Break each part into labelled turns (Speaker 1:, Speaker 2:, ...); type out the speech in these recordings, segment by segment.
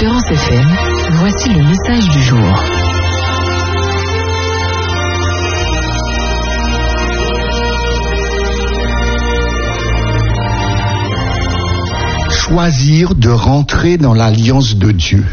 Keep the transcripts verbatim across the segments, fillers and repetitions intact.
Speaker 1: Espérance F M, voici le message du jour.
Speaker 2: Choisir de rentrer dans l'alliance de Dieu.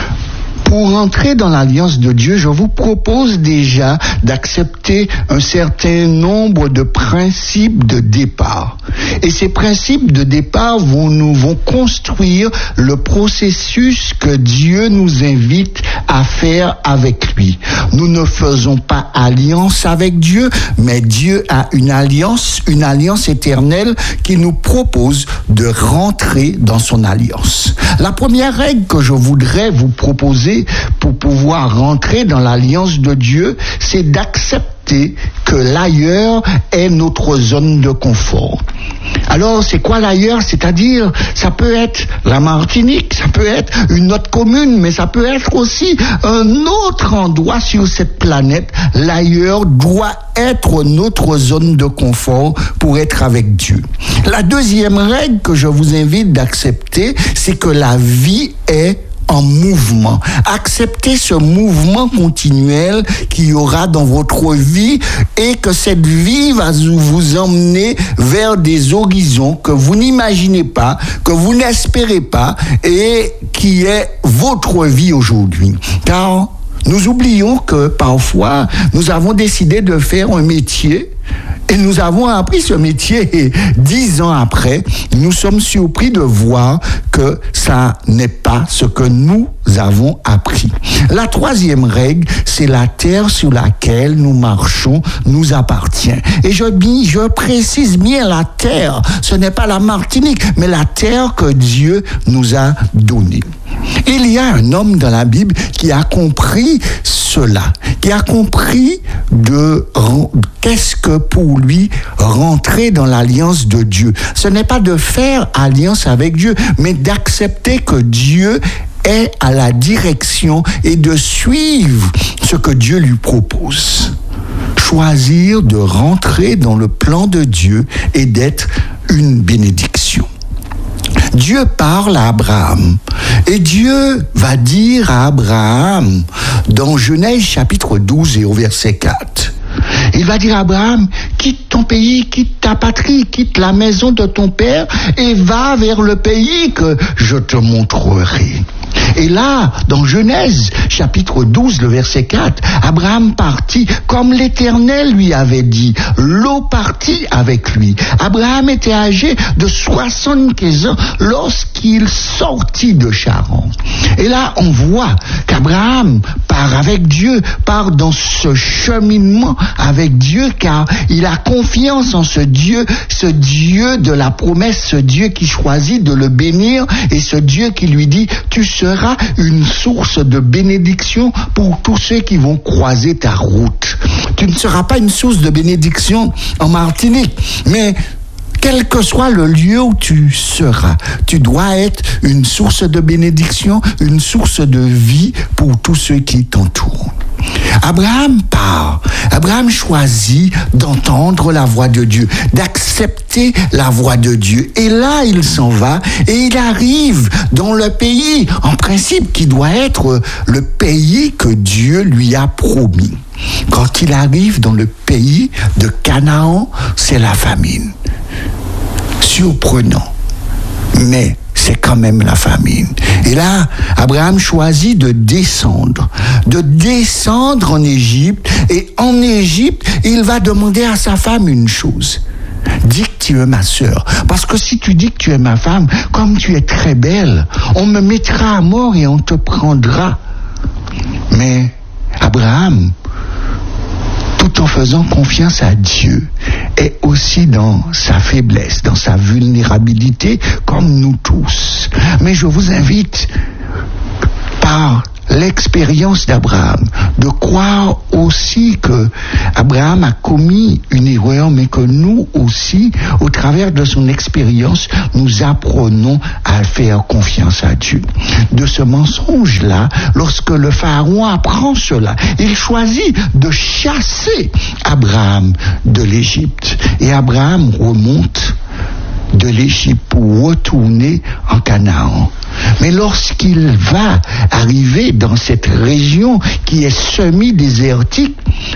Speaker 2: Pour entrer dans l'alliance de Dieu, je vous propose déjà d'accepter un certain nombre de principes de départ. Et ces principes de départ vont nous vont construire le processus que Dieu nous invite à faire avec lui. Nous ne faisons pas alliance avec Dieu, mais Dieu a une alliance, une alliance éternelle qui nous propose de rentrer dans son alliance. La première règle que je voudrais vous proposer pour pouvoir rentrer dans l'alliance de Dieu, c'est d'accepter que l'ailleurs est notre zone de confort. Alors, c'est quoi l'ailleurs? C'est-à-dire, ça peut être la Martinique, ça peut être une autre commune, mais ça peut être aussi un autre endroit sur cette planète. L'ailleurs doit être notre zone de confort pour être avec Dieu. La deuxième règle que je vous invite d'accepter, c'est que la vie est en mouvement. Acceptez ce mouvement continuel qu'il y aura dans votre vie et que cette vie va vous emmener vers des horizons que vous n'imaginez pas, que vous n'espérez pas et qui est votre vie aujourd'hui. Car nous oublions que parfois, nous avons décidé de faire un métier et nous avons appris ce métier et dix ans après, nous sommes surpris de voir que ça n'est pas ce que nous avons appris. La troisième règle, c'est la terre sur laquelle nous marchons nous appartient. Et je dis, je précise bien la terre. Ce n'est pas la Martinique, mais la terre que Dieu nous a donnée. Il y a un homme dans la Bible qui a compris cela, qui a compris de qu'est-ce que pour lui rentrer dans l'alliance de Dieu. Ce n'est pas de faire alliance avec Dieu, mais d'accepter que Dieu est à la direction et de suivre ce que Dieu lui propose. Choisir de rentrer dans le plan de Dieu et d'être une bénédiction. Dieu parle à Abraham et Dieu va dire à Abraham dans Genèse chapitre douze et au verset quatre. Il va dire à Abraham, quitte ton pays, quitte ta patrie, quitte la maison de ton père et va vers le pays que je te montrerai. Et là, dans Genèse, chapitre douze, le verset quatre, Abraham partit comme l'Éternel lui avait dit. Lot partit avec lui. Abraham était âgé de soixante-quinze ans lorsqu'il sortit de Charan. Et là, on voit qu'Abraham part avec Dieu, part dans ce cheminement avec Dieu, car il a confiance en ce Dieu, ce Dieu de la promesse, ce Dieu qui choisit de le bénir et ce Dieu qui lui dit, tu sera une source de bénédiction pour tous ceux qui vont croiser ta route. Tu ne seras pas une source de bénédiction en Martinique, mais quel que soit le lieu où tu seras, tu dois être une source de bénédiction, une source de vie pour tous ceux qui t'entourent. Abraham part. Abraham choisit d'entendre la voix de Dieu, d'accepter la voix de Dieu. Et là, il s'en va et il arrive dans le pays, en principe, qui doit être le pays que Dieu lui a promis. Quand il arrive dans le pays de Canaan, c'est la famine. Surprenant, mais c'est quand même la famine. Et là, Abraham choisit de descendre, de descendre en Égypte. Et en Égypte, il va demander à sa femme une chose. Dis que tu es ma sœur. Parce que si tu dis que tu es ma femme, comme tu es très belle, on me mettra à mort et on te prendra. Mais Abraham, tout en faisant confiance à Dieu, est aussi dans sa faiblesse, dans sa vulnérabilité, comme nous tous. Mais je vous invite, par l'expérience d'Abraham, de croire aussi que Abraham a commis une erreur, mais que nous aussi, au travers de son expérience, nous apprenons à faire confiance à Dieu. De ce mensonge-là, lorsque le Pharaon apprend cela, il choisit de chasser Abraham de l'Égypte. Et Abraham remonte de l'Égypte pour retourner en Canaan. Mais lorsqu'il va arriver dans cette région qui est semi-désertique,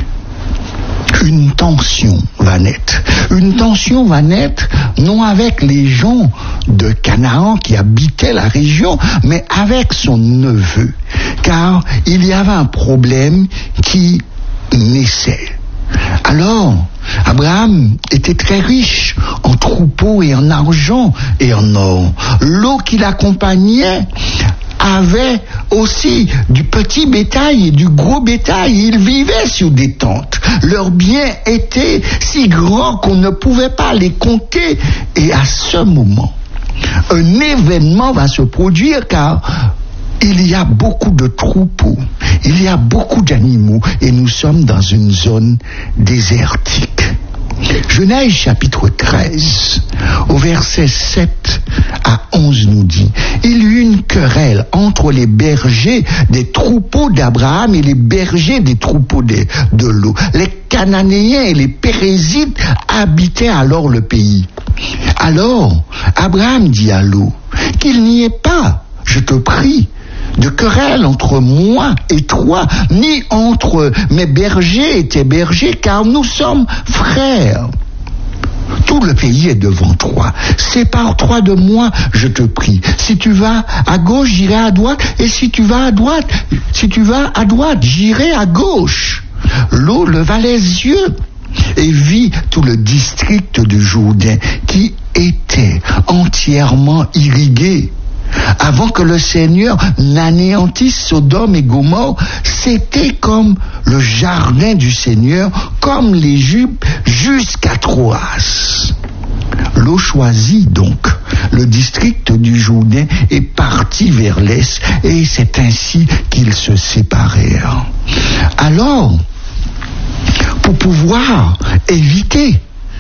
Speaker 2: une tension va naître. Une tension va naître non avec les gens de Canaan qui habitaient la région, mais avec son neveu. Car il y avait un problème qui naissait. Alors, Abraham était très riche en troupeaux et en argent et en or. Lot qui l'accompagnait avait aussi du petit bétail et du gros bétail. Ils vivaient sur des tentes. Leurs biens étaient si grands qu'on ne pouvait pas les compter. Et à ce moment, un événement va se produire car il y a beaucoup de troupeaux, il y a beaucoup d'animaux et nous sommes dans une zone désertique. Genèse chapitre treize, au verset sept à onze nous dit: il y eut une querelle entre les bergers des troupeaux d'Abraham et les bergers des troupeaux de, de Lot. Les Cananéens et les Pérézites habitaient alors le pays. Alors, Abraham dit à Lot: qu'il n'y ait pas, je te prie, de querelle entre moi et toi, ni entre mes bergers et tes bergers, car nous sommes frères. Tout le pays est devant toi. Sépare-toi de moi, je te prie. Si tu vas à gauche, j'irai à droite, et si tu vas à droite, si tu vas à droite, j'irai à gauche. Lot leva les yeux et vit tout le district du Jourdain qui était entièrement irrigué. Avant que le Seigneur n'anéantisse Sodome et Gomorrhe, c'était comme le jardin du Seigneur, comme l'Égypte jusqu'à Troas. Lot choisit donc le district du Jourdain et partit vers l'est, et c'est ainsi qu'ils se séparèrent. Alors, pour pouvoir éviter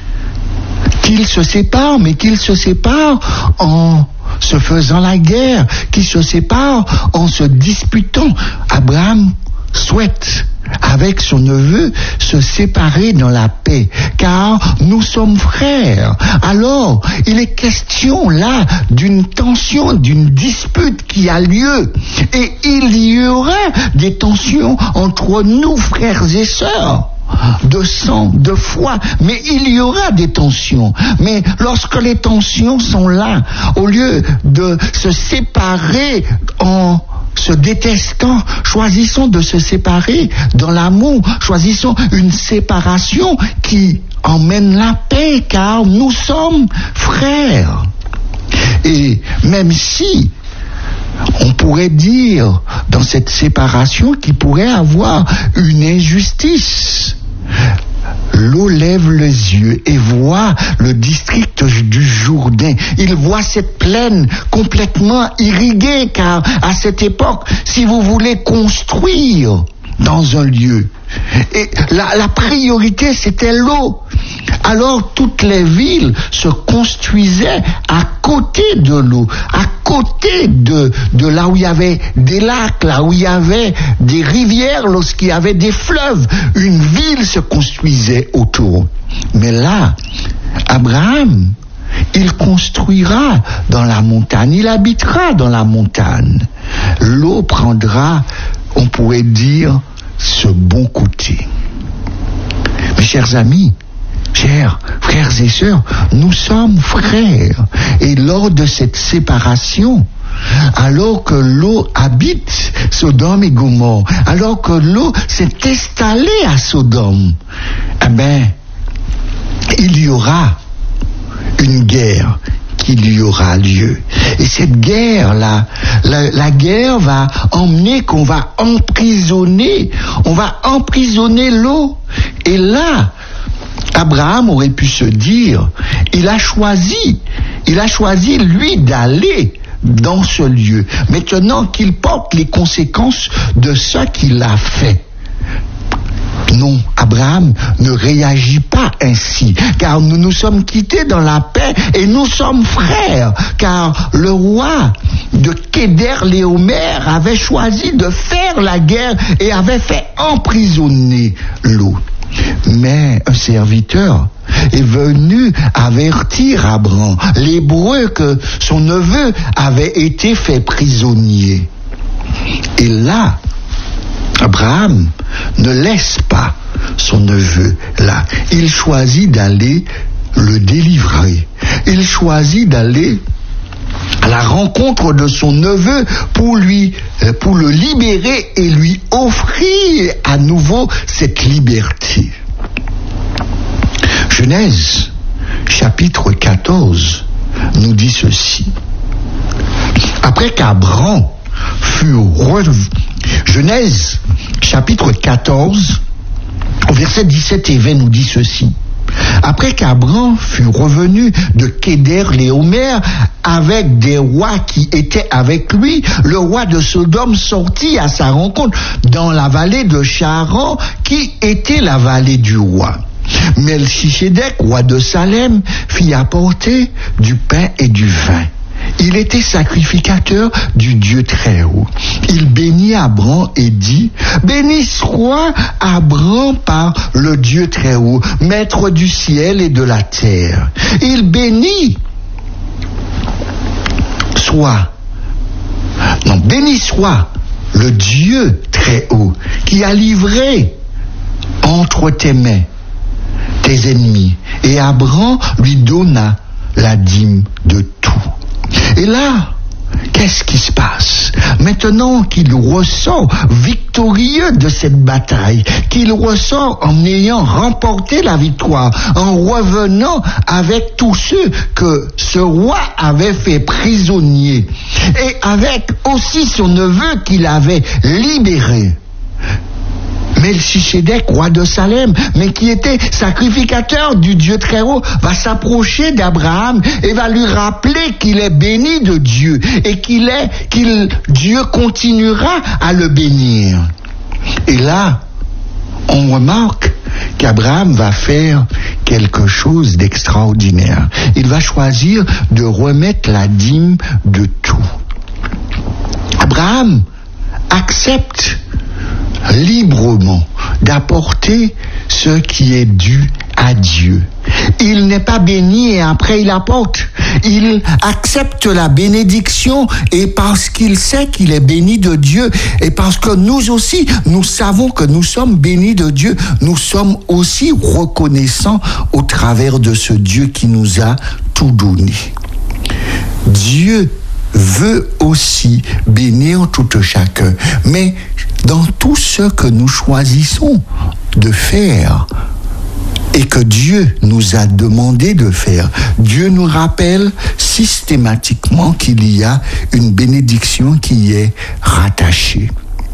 Speaker 2: qu'ils se séparent, mais qu'ils se séparent en se faisant la guerre, qui se séparent en se disputant, Abraham souhaite, avec son neveu, se séparer dans la paix, car nous sommes frères. Alors, il est question là d'une tension, d'une dispute qui a lieu, et il y aura des tensions entre nous, frères et sœurs, de sang, de foi, mais il y aura des tensions. Mais lorsque les tensions sont là, au lieu de se séparer en se détestant, choisissons de se séparer dans l'amour, choisissons une séparation qui emmène la paix, car nous sommes frères. Et même si on pourrait dire dans cette séparation qu'il pourrait avoir une injustice, Lot lève les yeux et voit le district du Jourdain. Il voit cette plaine complètement irriguée, car à cette époque, si vous voulez construire dans un lieu, et la, la priorité c'était l'eau. Alors toutes les villes se construisaient à côté de l'eau, à côté de, de là où il y avait des lacs, là où il y avait des rivières, lorsqu'il y avait des fleuves, une ville se construisait autour. Mais là, Abraham, il construira dans la montagne, il habitera dans la montagne. L'eau prendra, on pourrait dire, ce bon côté. Mes chers amis, chers frères et sœurs, nous sommes frères. Et lors de cette séparation, alors que Lot habite Sodome et Gomorrhe, alors que Lot s'est installé à Sodome, eh bien, il y aura une guerre qui lui aura lieu. Et cette guerre-là, la, la guerre va emmener qu'on va emprisonner, on va emprisonner Lot. Et là, Abraham aurait pu se dire, il a choisi, il a choisi lui d'aller dans ce lieu, maintenant qu'il porte les conséquences de ce qu'il a fait. Non, Abraham ne réagit pas ainsi, car nous nous sommes quittés dans la paix et nous sommes frères, car le roi de Kéder-Léomer avait choisi de faire la guerre et avait fait emprisonner Lot. Mais un serviteur est venu avertir Abraham, l'Hébreu, que son neveu avait été fait prisonnier. Et là, Abraham ne laisse pas son neveu là. Il choisit d'aller le délivrer. Il choisit d'aller à la rencontre de son neveu pour lui, pour le libérer et lui offrir à nouveau cette liberté. Genèse, chapitre quatorze, nous dit ceci. Après qu'Abraham fut revenu, Genèse, chapitre quatorze, au verset dix-sept et vingt, nous dit ceci. Après qu'Abraham fut revenu de Kéder-Léomer avec des rois qui étaient avec lui, le roi de Sodome sortit à sa rencontre dans la vallée de Charan, qui était la vallée du roi. Melchisédek, roi de Salem, fit apporter du pain et du vin. Il était sacrificateur du Dieu Très-Haut. Il bénit Abraham et dit, « Béni soit Abraham par le Dieu Très-Haut, maître du ciel et de la terre. » Il bénit soit, non, béni soit le Dieu Très-Haut qui a livré entre tes mains tes ennemis. Et Abraham lui donna la dîme de tout. Et là, qu'est-ce qui se passe? Maintenant qu'il ressort victorieux de cette bataille, qu'il ressort en ayant remporté la victoire, en revenant avec tous ceux que ce roi avait fait prisonniers, et avec aussi son neveu qu'il avait libéré, Melchisédek, roi de Salem, mais qui était sacrificateur du Dieu Très-Haut, va s'approcher d'Abraham et va lui rappeler qu'il est béni de Dieu et qu'il est, qu'il, Dieu continuera à le bénir. Et là, on remarque qu'Abraham va faire quelque chose d'extraordinaire. Il va choisir de remettre la dîme de tout. Abraham accepte librement d'apporter ce qui est dû à Dieu. Il n'est pas béni et après il apporte. Il accepte la bénédiction et parce qu'il sait qu'il est béni de Dieu et parce que nous aussi, nous savons que nous sommes bénis de Dieu, nous sommes aussi reconnaissants au travers de ce Dieu qui nous a tout donné. Dieu veut aussi bénir tout chacun. Mais dans tout ce que nous choisissons de faire et que Dieu nous a demandé de faire, Dieu nous rappelle systématiquement qu'il y a une bénédiction qui y est rattachée.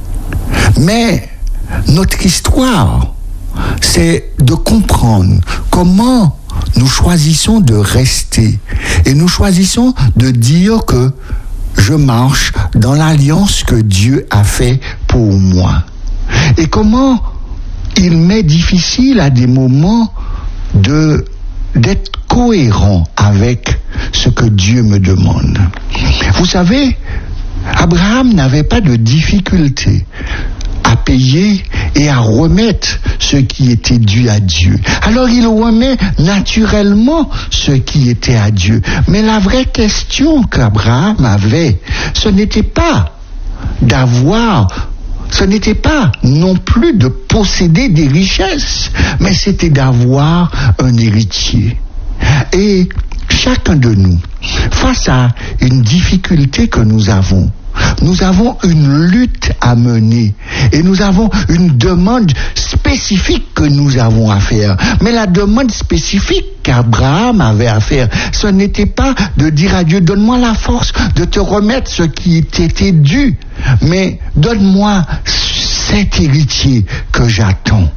Speaker 2: Mais notre histoire, c'est de comprendre comment nous choisissons de rester et nous choisissons de dire que je marche dans l'alliance que Dieu a fait pour moi. Et comment il m'est difficile à des moments de, d'être cohérent avec ce que Dieu me demande. Vous savez, Abraham n'avait pas de difficulté à payer et à remettre ce qui était dû à Dieu. Alors il remet naturellement ce qui était à Dieu. Mais la vraie question qu'Abraham avait, ce n'était pas d'avoir, ce n'était pas non plus de posséder des richesses, mais c'était d'avoir un héritier. Et chacun de nous, face à une difficulté que nous avons, nous avons une lutte à mener et nous avons une demande spécifique que nous avons à faire. Mais la demande spécifique qu'Abraham avait à faire, ce n'était pas de dire à Dieu, donne-moi la force de te remettre ce qui t'était dû, mais donne-moi cet héritier que j'attends.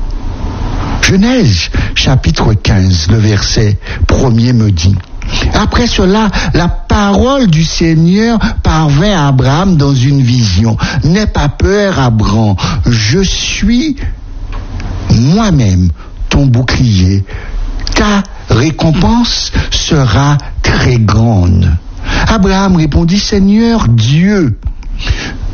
Speaker 2: Genèse, chapitre quinze, le verset premier me dit: après cela, la parole du Seigneur parvint à Abraham dans une vision. N'aie pas peur, Abraham, je suis moi-même ton bouclier. Ta récompense sera très grande. Abraham répondit: Seigneur Dieu,